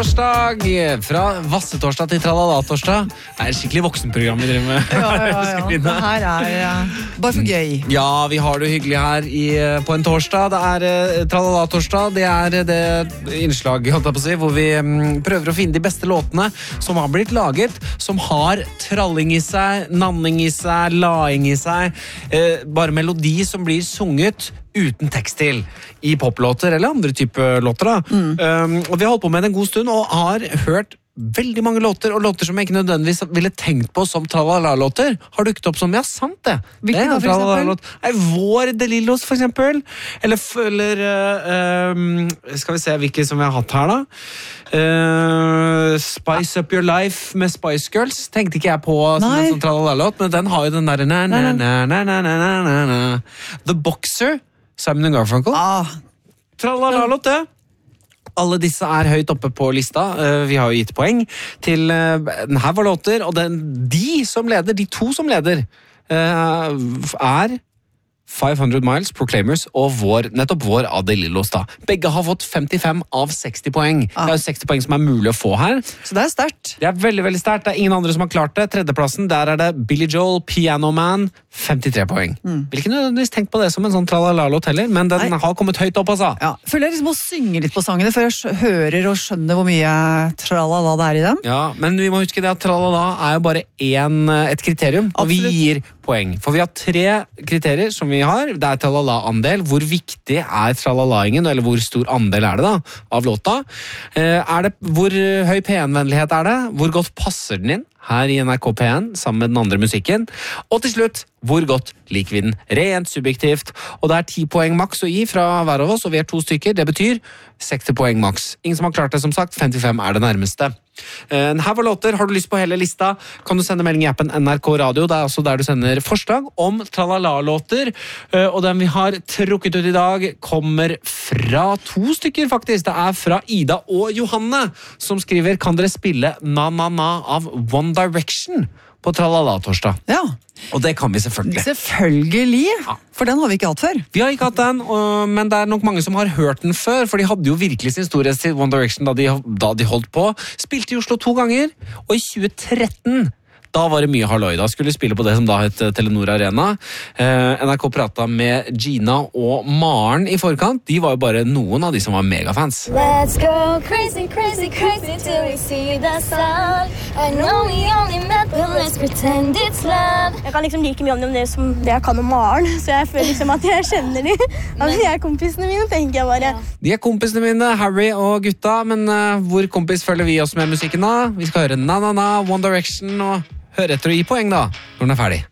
torsdag. Fra Vassetorsdag til Tralala-torsdag. Det er et skikkelig voksenprogram vi driver med. Ja. Det her er bare for gøy. Ja, vi har det hyggelig her på en torsdag. Det er Tralala-torsdag. Det er det innslaget, holdt jeg på å si, hvor vi prøver å finne de beste låtene som har blitt laget, som har tralling i seg, nanning i seg, laing i seg, bare melodi som blir sunget uten tekst til i poplåter eller andre typer låter da. Og vi har holdt på med det en god stund og har hørt veldig mange låter, og låter som jeg ikke nødvendigvis ville tenkt på som Tralala-låter har dukket opp som, ja, sant det. Hvilke da, for eksempel? Vår De Lillos, for eksempel. Eller skal vi se hvilke som vi har hatt her da. Spice Up Your Life med Spice Girls tenkte ikke jeg på som en sånn Tralala-låt, men den har jo den der The Boxer, Simon & Garfunkel. Tralala-låt det. Alle disse er høyt oppe på lista. Vi har jo gitt poeng til den her var låter, og de to som leder er 500 Miles, Proclaimers og nettopp vår av De Lillos da. Begge har fått 55 av 60 poeng. Det er jo 60 poeng som er mulig å få her. Så det er sterkt. Det er veldig, veldig sterkt. Det er ingen andre som har klart det. Tredjeplassen, der er det Billy Joel, Piano Man, 53 poeng. Vil ikke nødvendigvis tenkt på det som en sånn Tralala-låt heller, men den har kommet høyt opp, altså. Ja, føler jeg liksom må synge litt på sangene, før jeg hører og skjønner hvor mye Tralala det er i dem. Ja, men vi må huske det at Tralala er jo bare et kriterium, og vi gir poeng. For vi har 3 kriterier som vi har. Det er Tralala-andel. Hvor viktig er Tralalaingen, eller hvor stor andel er det da, av låta? Hvor høy P1-vennlighet er det? Hvor godt passer den inn her i NRK P1 sammen med den andre musikken? Og til slutt, hvor godt liker vi den rent subjektivt? Og det er 10 poeng maks å gi fra hver av oss, og vi er 2 stykker. Det betyr 60 poeng maks. Ingen som har klart det, som sagt. 55 er det nærmeste. Her var låter. Har du lyst på hele lista, kan du sende melding i appen NRK Radio. Det er også der du sender forslag om Tralala-låter. Og den vi har trukket ut i dag kommer fra 2 stykker, faktisk. Det er fra Ida og Johanne, som skriver: kan dere spille Na Na Na av One Direction på Tralala-torsdag? Ja. Og det kan vi selvfølgelig. Selvfølgelig, for den har vi ikke hatt før. Vi har ikke hatt den, men det er nok mange som har hørt den før, for de hadde jo virkelig sin storhet til One Direction da de holdt på. Spilte i Oslo 2 ganger, og i 2013 da var det mye halløy. Da skulle spille på det som da het Telenor Arena. NRK pratet med Gina og Maren i forkant. De var jo bare noen av de som var megafans. Let's go crazy, crazy, crazy till we see the sun. I know we only met, but let's pretend it's love. Jeg kan liksom like mye om det som det jeg kan om Maren, så jeg føler liksom at jeg kjenner de. Altså, de er kompisene mine, tenker jeg bare. De er kompisene mine, Harry og gutta, men hvor kompis følger vi oss med musikken da? Vi skal høre Na Na Na, One Direction, og høre etter og gi poeng da, når den er ferdig.